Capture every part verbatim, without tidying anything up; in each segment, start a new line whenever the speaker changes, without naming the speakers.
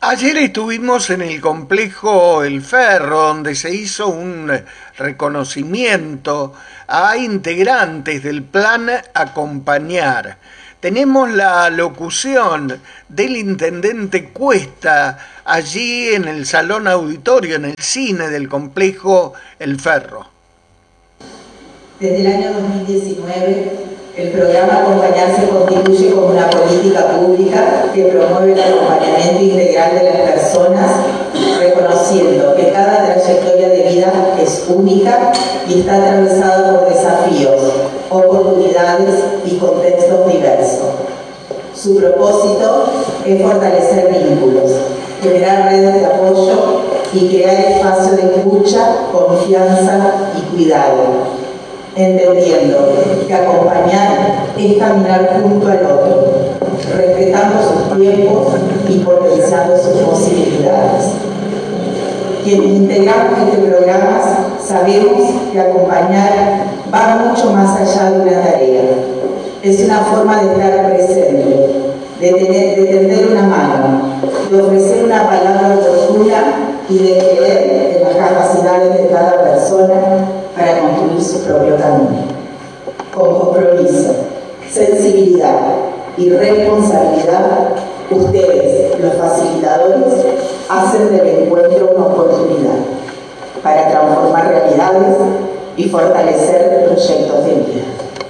Ayer estuvimos en el complejo El Ferro, donde se hizo un reconocimiento a integrantes del plan Acompañar. Tenemos la locución del intendente Cuesta allí en el salón auditorio, en el cine del complejo El Ferro.
Desde el año dos mil diecinueve, el programa Acompañar se constituye como una política pública que promueve el acompañamiento integral de las personas, reconociendo que cada trayectoria de vida es única y está atravesada por desafíos, oportunidades y contextos diversos. Su propósito es fortalecer vínculos, generar redes de apoyo y crear espacios de escucha, confianza y cuidado, entendiendo que acompañar es caminar junto al otro, respetando sus tiempos y potenciando sus posibilidades. Quienes integramos este programa sabemos que acompañar va mucho más allá de una tarea. Es una forma de estar presente, de, tener, de tender una mano, de ofrecer una palabra oportuna y de creer en las capacidades de cada persona para construir su propio camino. Con compromiso, sensibilidad y responsabilidad, ustedes, los facilitadores, hacen del encuentro una oportunidad para transformar realidades y fortalecer proyectos de vida.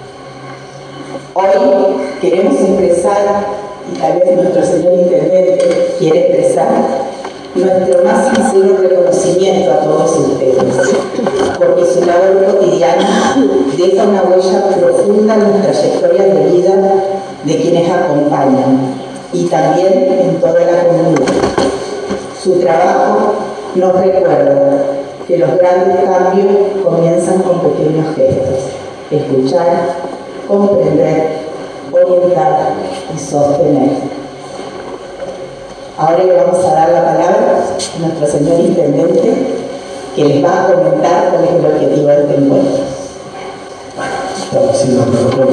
Hoy queremos expresar, y tal vez nuestro señor intendente quiere expresar, nuestro más sincero reconocimiento a todos ustedes, porque su labor cotidiana deja una huella profunda en las trayectorias de vida de quienes acompañan y también en toda la comunidad. Su trabajo nos recuerda que los grandes cambios comienzan con pequeños gestos: escuchar, comprender, orientar y sostener. Ahora le vamos a dar la palabra a nuestro señor intendente, que les va a comentar cuál es el objetivo de este encuentro.
Estaba haciendo protocolo.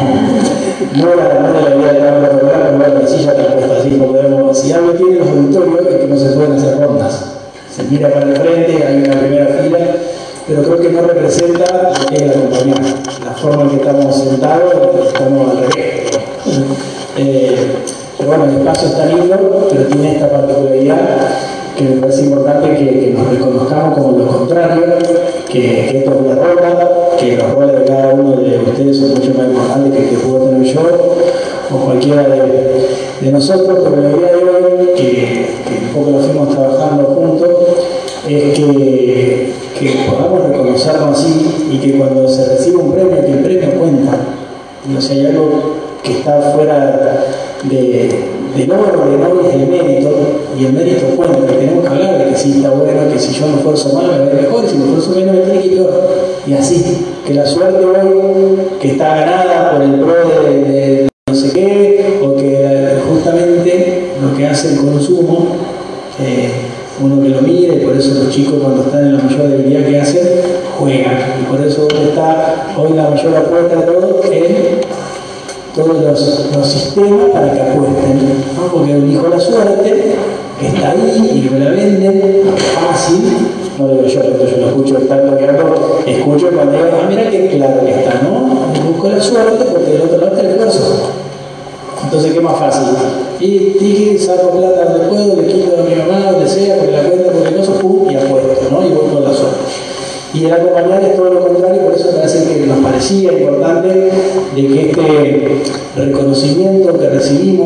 No la no la idea de dar la palabra, pero bueno, la silla está puesta así, no podemos. Si algo tiene los auditorios es que no se pueden hacer rondas. Se mira para el frente, hay una primera fila, pero creo que no representa lo que es la compañía. La forma en que estamos sentados, estamos al revés. Eh, Pero bueno, el espacio está lindo, pero tiene esta particularidad que me parece importante que, que nos reconozcamos como lo contrario, que, que esto es una ronda, que los roles de cada uno de ustedes son mucho más importantes que el que puedo tener yo o cualquiera de, de nosotros, pero la idea de hoy, que, que un poco lo fuimos trabajando juntos, es que, que podamos reconocernos así y que cuando se reciba un premio, que el premio cuenta, no sé, hay algo que está fuera de, de no ordenado es el mérito, y el mérito cuenta, que tenemos que hablar de que si está bueno, que si yo me esfuerzo mal me va a ir mejor, y si me esfuerzo menos me tiene que ir peor. Y así, que la suerte hoy, que está ganada por el pro de, de, de no sé qué, o que justamente lo que hace el consumo, eh, uno que lo mire, y por eso los chicos cuando están en la mayor debilidad que hacen, juegan. Y por eso está hoy la mayor apuesta de todo en todos los, los sistemas para que apuesten, ¿no? Porque elijo la suerte, que está ahí y que me la venden fácil, no lo digo yo, yo lo escucho tanto que hago, escucho cuando digo, ah, mira qué claro que está, ¿no? Busco la suerte porque el otro lado está el esfuerzo. Entonces, ¿qué más fácil? Y tiki, saco plata donde puedo, le quito a mi mamá, donde sea, porque la cuenta, porque no se pum, y apuesto, ¿no? Y voy con la suerte. Y el acompañar es todo lo contrario, por eso me parece que nos parecía importante de que este reconocimiento que recibimos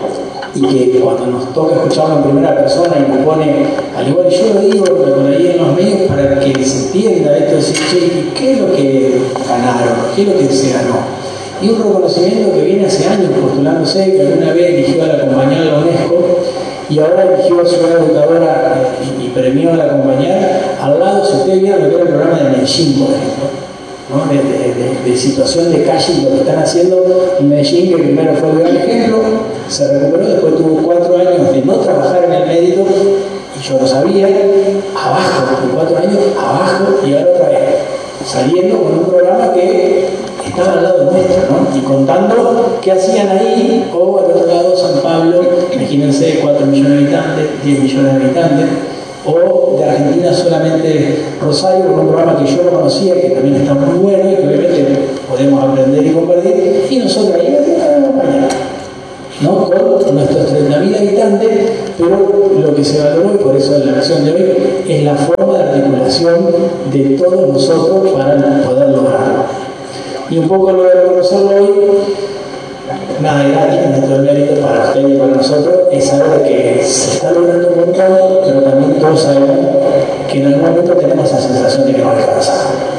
y que cuando nos toca escucharlo en primera persona y nos pone, al igual yo lo digo por ahí en los medios para que se entienda esto, decir, che, ¿qué es lo que ganaron? ¿Qué es lo que se ganó? Y un reconocimiento que viene hace años postulándose, que alguna vez eligió al acompañar a la UNESCO, y ahora eligió a su educadora y, y premió a la compañía al lado, si ustedes vieron lo que era el programa de Medellín, por ejemplo, ¿no? de, de, de, de situación de calle y lo que están haciendo en Medellín, que primero fue el gran ejemplo, se recuperó, después tuvo cuatro años de no trabajar en el mérito, y yo lo sabía, abajo, cuatro años abajo, y ahora otra vez, saliendo con un programa que estaba al lado nuestro, ¿no? Y contando qué hacían ahí, o al otro lado San Pablo, imagínense, cuatro millones de habitantes, diez millones de habitantes, o de Argentina solamente Rosario, con un programa que yo no conocía, que también está muy bueno y que obviamente podemos aprender y compartir, y nosotros ahí nos acompañar, ¿no? Con nuestros treinta mil habitantes, pero lo que se valoró, y por eso la acción de hoy, es la forma de articulación de todos nosotros para poder lograrlo. Y un poco lo de reconocerlo hoy, nada de nadie, nuestro mérito para usted y para nosotros, es saber que se está logrando un montón, pero también todos sabemos que en algún momento tenemos esa sensación de que no alcanza.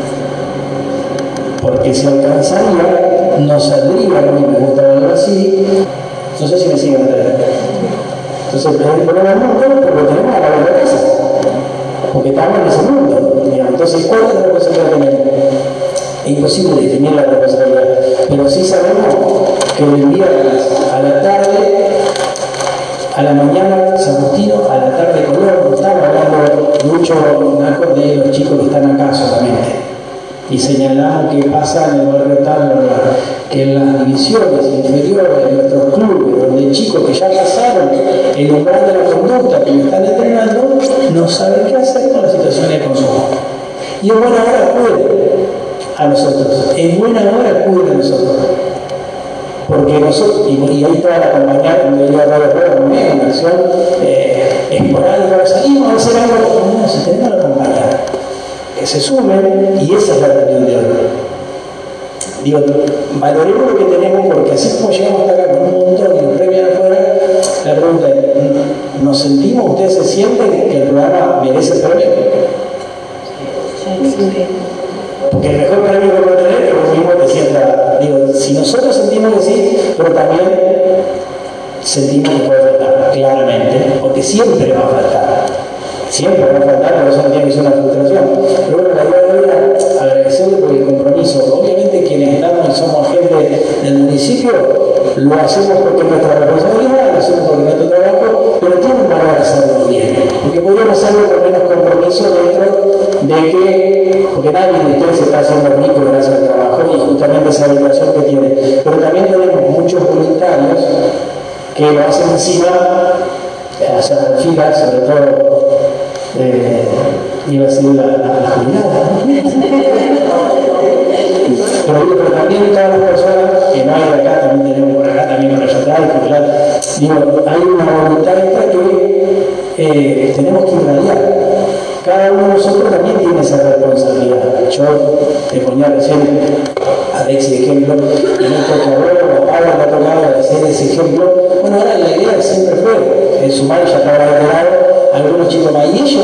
Porque si alcanzaría, nos saldría, a mí me gusta verlo así, no sé si me siguen entendiendo. Entonces, el problema del mundo porque tenemos a la naturaleza, porque estamos en ese mundo. Digamos. Entonces, ¿cuál es la responsabilidad que tenemos? Es imposible definir la responsabilidad, pero sí sabemos que el viernes a la tarde, a la mañana San Agustino, a la tarde Colón, estamos hablando mucho de los chicos que están acá solamente. Y señalamos que pasa en el barrio tal, que en las divisiones inferiores de nuestros clubes, donde chicos que ya pasaron el umbral de la conducta, que están entrenando, no saben qué hacer con las situaciones de consumo. Y en buena hora acuden a nosotros, en buena hora acuden a nosotros. Porque nosotros, y, y ahí está la compañía, cuando yo hago la primera una acción eh, esporádica, salimos a hacer algo, no, si tenemos la compañía. Que se sumen, y esa es la reunión de hoy. Digo, valoremos lo que tenemos, porque así como llegamos hasta acá con un montón y nos premian afuera, la pregunta es, ¿nos sentimos, ustedes se sienten que el programa merece el premio? Porque el mejor premio que puede tener es que vos mismo te sienta, digo, si nosotros sentimos que sí, pero también sentimos que puede faltar, claramente, porque siempre va a faltar. Siempre va a faltar, pero eso no tiene que ser una frustración. Pero bueno, la idea de hoy era agradecerle por el compromiso. Obviamente quienes estamos y somos gente del municipio, lo hacemos porque es nuestra responsabilidad, lo hacemos porque es nuestro trabajo, pero tiene un valor hacerlo bien. Porque podríamos hacerlo con menos compromiso dentro de que, porque nadie de ustedes se está haciendo rico gracias al trabajo y justamente esa vibración que tiene. Pero también tenemos muchos voluntarios que lo hacen encima, hacen filas, sobre todo. Eh, iba a decir la, la, la jubilada, ¿no? pero, pero también todas las personas que no hay de acá, también tenemos por acá, también por allá atrás, digo, hay una voluntad extra que eh, tenemos que irradiar. Cada uno de nosotros también tiene esa responsabilidad. Yo te ponía recién a Alexi de ejemplo, y en esto que habló, a Pablo me ha tocado hacer ese ejemplo. Bueno, ahora la idea siempre fue, en su madre ya estaba de lado, algunos chicos más, y ellos,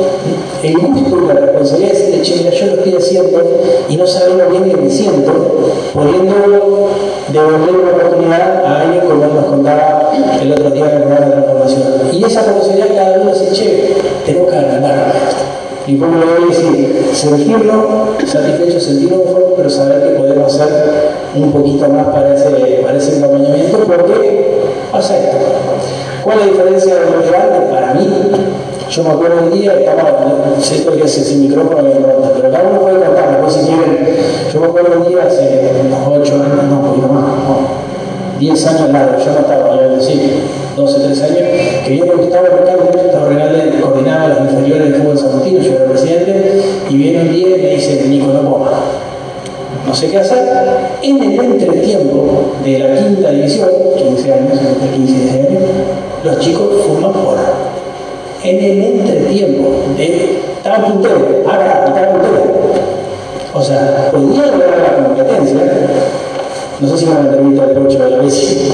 el gusto y la responsabilidad de decirle, che, mira, yo lo estoy haciendo y no sabemos bien qué me siento, pudiendo devolver una oportunidad a alguien como nos contaba el otro día en el programa de transformación. Y esa responsabilidad cada uno dice, che, tengo que agrandar esto. Y como lo voy a decir, sentirlo satisfecho, sentirlo mejor, pero saber que podemos hacer un poquito más para ese, para ese acompañamiento, porque pasa esto. ¿Cuál es la diferencia de lo real? Para mí, yo me acuerdo un día, estaba, no sé esto que es ese micrófono que me pregunta, pero cada uno puede contar, después si quieren, yo me acuerdo un día hace unos ocho años, no, un poquito más, no, diez años largo, yo no estaba, yo decir, doce, trece años, que viene Gustavo Recalde, Gustavo Recalde coordinaba las inferiores del fútbol San Agustino, yo era el presidente, y viene un día y me dice, Nico, no puedo más. No sé qué hacer. En el entretiempo de la quinta división, quince años, entre quince y diez años, los chicos fuman porra. En el entretiempo, de, estaban punteros, acá, estaban punteros. O sea, podían lograr la competencia. No sé si van a entrevista el ocho de la bici.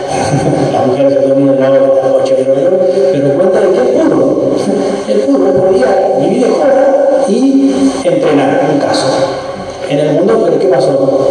Las mujeres se dominan la hora de ocho de la pero cuenta de que el puro. El puro podía vivir de joda y entrenar, en un caso. En el mundo, pero ¿qué pasó?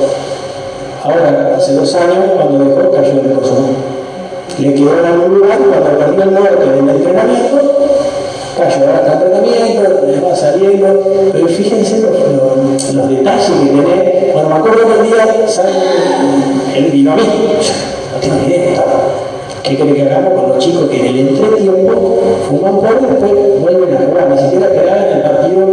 Ahora, hace dos años, cuando dejó, cayó en el consumo. Le quedó en algún lugar, cuando perdió el norte del entrenamiento, cayó, ahora está en tratamiento, le va saliendo, pero fíjense los, los, los detalles que tiene. Bueno, me acuerdo que el día, ¿saben? Él vino a mí, no tengo ni idea, ¿qué quiere que hagamos con los chicos que en el entretiempo fuman por y después vuelven a jugar? Ni siquiera quedaban en el partido.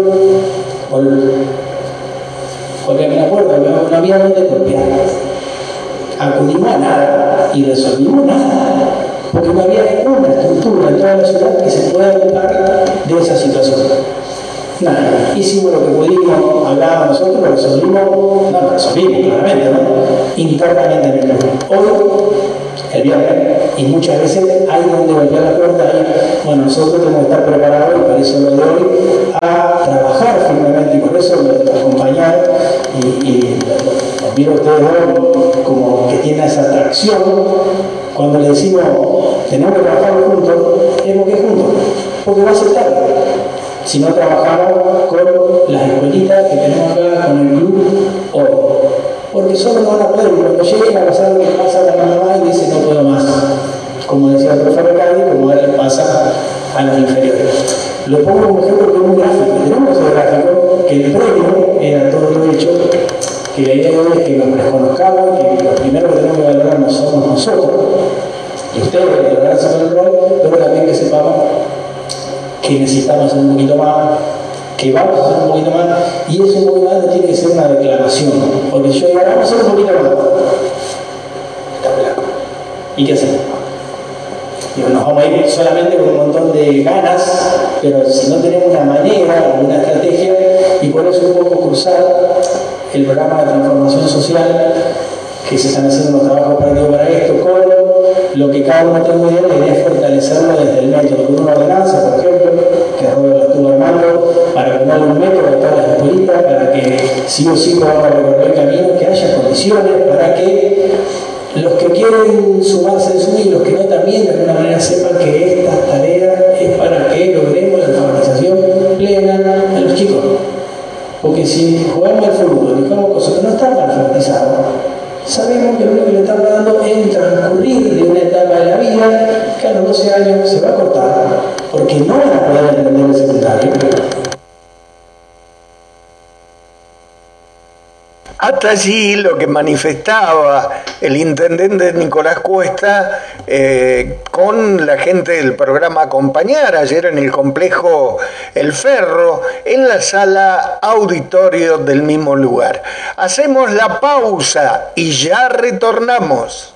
Porque me acuerdo que no había donde golpear. Acudimos a nada y resolvimos nada. porque no había una estructura en toda la ciudad que se pueda ocupar de esa situación. Nada, hicimos lo que pudimos, hablábamos nosotros, lo resolvimos, no lo resolvimos claramente, ¿no? Internamente en el club. Hoy, el viernes, y muchas veces hay donde golpear la puerta, ahí, bueno, nosotros tenemos que estar preparados, y para eso lo de hoy, a trabajar firmemente, y por eso lo de acompañar, y, y los miro a ustedes dos como que tienen esa atracción, cuando le decimos, tenemos que trabajar juntos, es porque juntos, porque va a ser tarde. Si no trabajamos con las escuelitas que tenemos acá, con el club hoy. Porque solo no van a poder, cuando lleguen a pasar lo que pasa a la mamá y dice no puedo más. Como decía el profesor Recaldi, como ahora le pasa a los inferiores. Lo pongo como ejemplo con un gráfico. Tenemos ese gráfico que el premio era todo lo hecho, que la idea es que nos reconozcamos, que lo primero que tenemos que valorar no somos nosotros, y ustedes van a valorarse con el rol, pero también que sepamos que necesitamos hacer un poquito más, que vamos a hacer un poquito más, y eso un poquito más no tiene que ser una declaración, porque si yo digo, vamos a hacer un poquito más, está blanco. ¿Y qué hacemos? Digo, nos vamos a ir solamente con un montón de ganas, pero si no tenemos una manera, una estrategia, y por eso un poco cruzar el programa de transformación social, que se están haciendo unos trabajos prácticos para esto, con lo que cada uno tenga idea, la idea es fortalecerlo desde el método, con una ordenanza, por ejemplo, que Robert lo estuvo armando, para ponerle un método a todas las escuelitas, para que sí o sí podamos recorrer el camino, que haya condiciones, para que los que quieren sumarse se sumen y los que no también de alguna manera sepan que esta tarea es para que logremos la alfabetización plena a los chicos. Porque si jugamos al fútbol y jugamos cosas que no están alfabetizados, sabemos que lo único que le está dando es transcurrir de una etapa de la vida que a los doce años se va a cortar, porque no van a poder entender el secundario.
Hasta allí lo que manifestaba el intendente Nicolás Cuesta eh, con la gente del programa Acompañar, ayer en el complejo El Ferro, en la sala auditorio del mismo lugar. Hacemos la pausa y ya retornamos.